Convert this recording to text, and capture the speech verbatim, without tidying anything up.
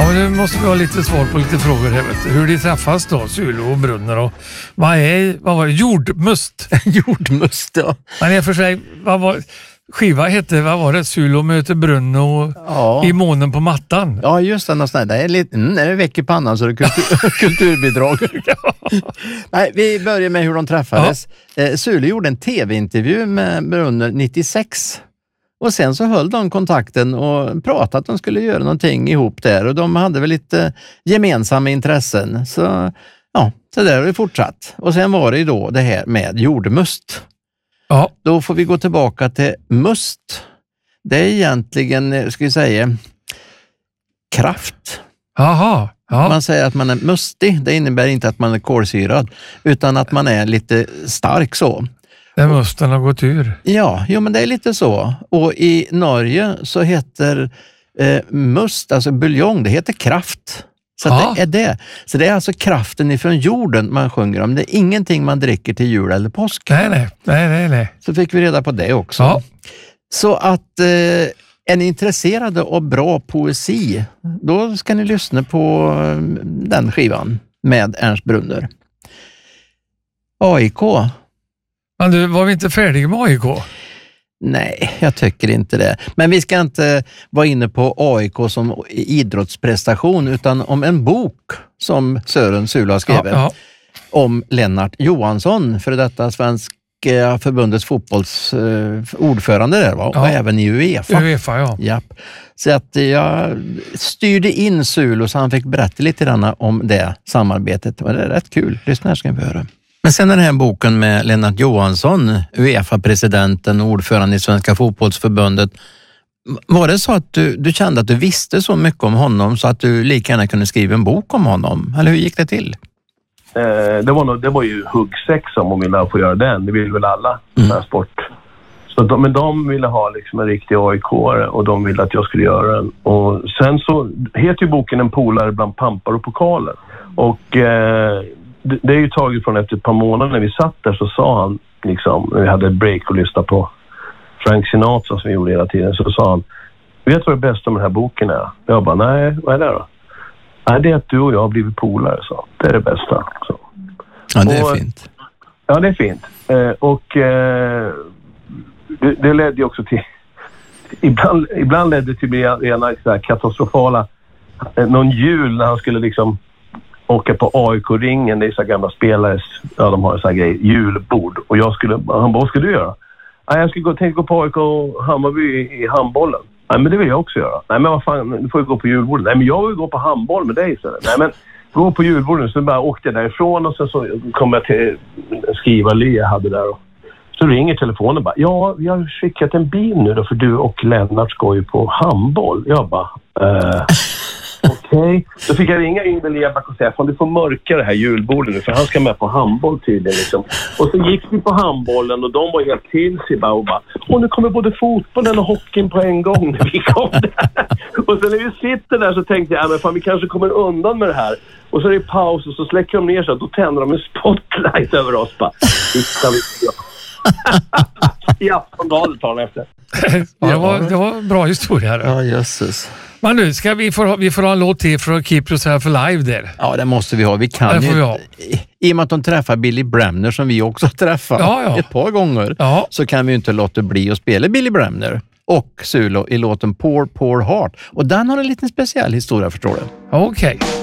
Ja, men nu måste vi ha lite svar på lite frågor här, vet du. Hur de träffas då, Sulo och Brunner, och vad är, vad var det? Jordmust. Jordmust, ja. Men i och för sig, vad var skiva hette, vad var det? Sulo möter Brunner ja. I månen på mattan. Ja, just det. Något det är lite, mm, är det väck i pannan så är det kultur, kulturbidrag. Ja. Nej, vi börjar med hur de träffades. Ja. Eh, Sulo gjorde en tv-intervju med Brunner nittiosex. Och sen så höll de kontakten och pratade att de skulle göra någonting ihop där. Och de hade väl lite gemensamma intressen. Så ja, så där har det fortsatt. Och sen var det ju då det här med jordmust. Ja. Då får vi gå tillbaka till must. Det är egentligen, ska vi säga, kraft. Aha. Ja. Man säger att man är mustig. Det innebär inte att man är kolsyrad. Utan att man är lite stark så. Det musten har gått ur. Ja, jo, men det är lite så. Och i Norge så heter eh, must, alltså buljong, det heter kraft. Så att det är det. Så det är alltså kraften ifrån jorden man sjunger om. Det är ingenting man dricker till jul eller påsk. Nej, nej, nej, nej, nej. Så fick vi reda på det också. Ja. Så att eh, är ni intresserade av bra poesi, då ska ni lyssna på den skivan med Ernst Brunner. A I K. Men du, var vi inte färdiga med A I K? Nej, jag tycker inte det. Men vi ska inte vara inne på A I K som idrottsprestation, utan om en bok som Sören Sulo har skrivit. Ja, ja. Om Lennart Johansson, för detta svenska förbundets fotbollsordförande där, va? Ja. Och även i UEFA. UEFA, ja. Japp. Så att jag styrde in Sulo så han fick berätta lite grann om det samarbetet. Och det är rätt kul. Lyssna här ska vi höra. Men sen den här boken med Lennart Johansson, UEFA-presidenten och ordförande i Svenska fotbollsförbundet. Var det så att du, du kände att du visste så mycket om honom så att du lika gärna kunde skriva en bok om honom? Eller hur gick det till? Eh, det, var nog, det var ju huggsex om de ville få göra den. Det vill väl alla mm. sport. Så de, men de ville ha liksom en riktig A I K-are och de ville att jag skulle göra den. Och sen så heter ju boken En polare bland pampar och pokaler. Och... Eh, det är ju taget från efter ett par månader när vi satt där, så sa han liksom, när vi hade ett break och lyssnade på Frank Sinatra som vi gjorde hela tiden, så sa han, vet du vad det bästa med den här boken är? Jag bara, nej, vad är det då? Nej, det är att du och jag har blivit polare, så det är det bästa. Så. Ja, det är och, fint. Ja, det är fint. Eh, och eh, det, det ledde ju också till ibland, ibland ledde det till rena katastrofala eh, någon jul när han skulle liksom åka på A I K-ringen, det är så gamla spelares, ja de har en sån här grej, julbord. Och jag skulle, han bara, vad ska du göra? Nej, jag skulle gå, tänka gå på A I K och Hammarby i, i handbollen. Nej, men det vill jag också göra. Nej, men vad fan, du får ju gå på julbordet. Nej, men jag vill gå på handboll med dig istället. Nej, men gå på julbordet. Så bara åkte jag därifrån och sen så kom jag till skrivarly jag hade där. Och så ringer telefonen och bara, ja, vi har skickat en bil nu då för du och Lennart ska ju på handboll. Jag bara, eh... Okej, okay. Då fick jag ringa Yngve Lebak och säga, fan du får mörka det här julbordet nu för han ska med på handboll tydligen liksom. Och så gick vi på handbollen och de var helt till sig bara och bara, och nu kommer både fotbollen och hockeyn på en gång när vi kom där. Och sen när vi sitter där så tänkte jag, ja men fan vi kanske kommer undan med det här. Och så är det paus och så släcker de ner så att då tänder de en spotlight över oss bara. Ja, från Dalet tar den efter. Ja, det var, det var en bra historia. Då. Ja, jösses. Men nu ska vi få, vi får ha en låt till för att keep yourself alive där. Ja, det måste vi ha. Vi kan ju, vi ha. I, I och med att de träffar Billy Bremner som vi också träffar ja, ja. ett par gånger, ja. Så kan vi ju inte låta bli att spela Billy Bremner och Sulo i låten Poor Poor Heart. Och den har en liten speciell historia, förstår du. Okej. Okay.